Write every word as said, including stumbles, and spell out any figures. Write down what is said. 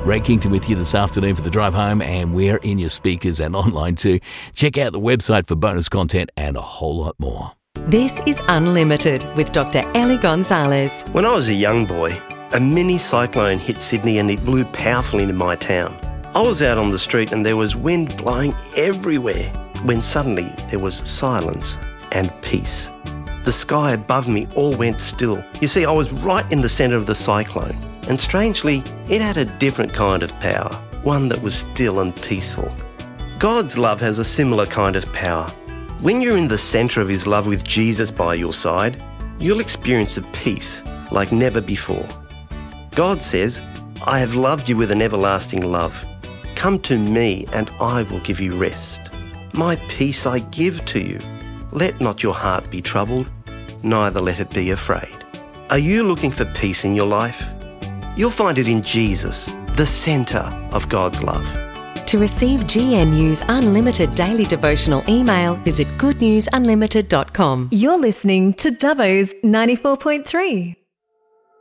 Ray Kington with you this afternoon for the drive home, and we're in your speakers and online too. Check out the website for bonus content and a whole lot more. This is Unlimited with Doctor Ellie Gonzalez. When I was a young boy, a mini cyclone hit Sydney and it blew powerfully into my town. I was out on the street and there was wind blowing everywhere when suddenly there was silence and peace. The sky above me all went still. You see, I was right in the centre of the cyclone, and strangely, it had a different kind of power, one that was still and peaceful. God's love has a similar kind of power. When you're in the centre of His love with Jesus by your side, you'll experience a peace like never before. God says, "I have loved you with an everlasting love. Come to me and I will give you rest. My peace I give to you. Let not your heart be troubled, neither let it be afraid." Are you looking for peace in your life? You'll find it in Jesus, the centre of God's love. To receive G N U's unlimited daily devotional email, visit good news unlimited dot com. You're listening to Dubbo's ninety-four point three.